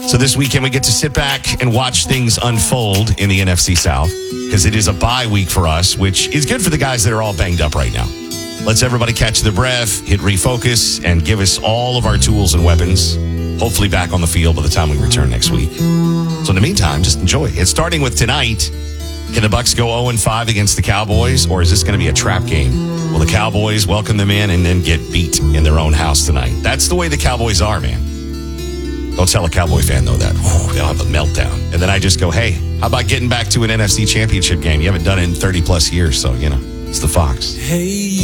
So this weekend we get to sit back and watch things unfold in the NFC South because it is a bye week for us, which is good for the guys that are all banged up right now. Lets everybody catch their breath, hit refocus, and give us all of our tools and weapons, hopefully back on the field by the time we return next week. So in the meantime, just enjoy. It's starting with tonight. Can the Bucs go 0-5 against the Cowboys, or is this going to be a trap game? Will the Cowboys welcome them in and then get beat in their own house tonight? That's the way the Cowboys are, man. Don't tell a Cowboy fan, though, that. They'll have a meltdown. And then I just go, hey, how about getting back to an NFC championship game? You haven't done it in 30-plus years, so, it's the Fox. Hey,